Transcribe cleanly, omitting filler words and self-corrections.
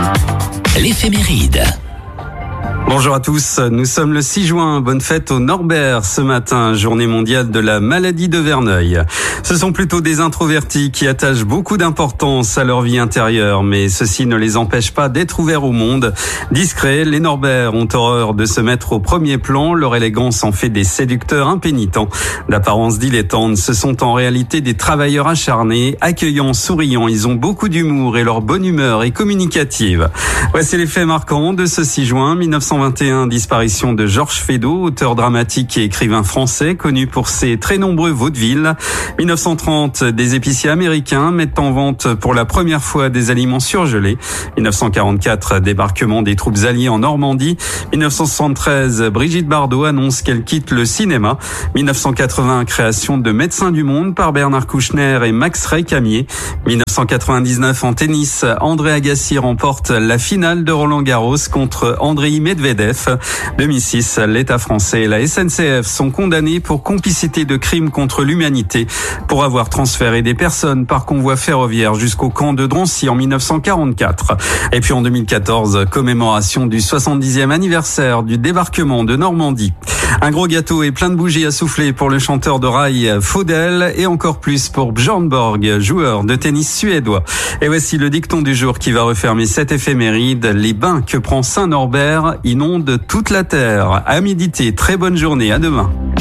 L'éphéméride. Bonjour à tous, nous sommes le 6 juin, bonne fête aux Norbert ce matin, journée mondiale de la maladie de Verneuil. Ce sont plutôt des introvertis qui attachent beaucoup d'importance à leur vie intérieure, mais ceci ne les empêche pas d'être ouverts au monde. Discrets, les Norbert ont horreur de se mettre au premier plan, leur élégance en fait des séducteurs impénitents. D'apparence dilettante, ce sont en réalité des travailleurs acharnés, accueillants, souriants, ils ont beaucoup d'humour et leur bonne humeur est communicative. Voici les faits marquants de ce 6 juin 1921, disparition de Georges Feydeau, auteur dramatique et écrivain français, connu pour ses très nombreux vaudevilles. 1930, des épiciers américains mettent en vente pour la première fois des aliments surgelés. 1944, débarquement des troupes alliées en Normandie. 1973, Brigitte Bardot annonce qu'elle quitte le cinéma. 1980, création de Médecins du Monde par Bernard Kouchner et Max Recamier. 1999, en tennis, André Agassi remporte la finale de Roland-Garros contre Andrei Medvedev. 2006, l'État français et la SNCF sont condamnés pour complicité de crimes contre l'humanité pour avoir transféré des personnes par convoi ferroviaire jusqu'au camp de Drancy en 1944. Et puis en 2014, commémoration du 70e anniversaire du débarquement de Normandie. Un gros gâteau et plein de bougies à souffler pour le chanteur de rail Faudel et encore plus pour Björn Borg, joueur de tennis suédois. Et voici le dicton du jour qui va refermer cette éphéméride. Les bains que prend Saint-Norbert inondent toute la terre. À méditer, très bonne journée, à demain.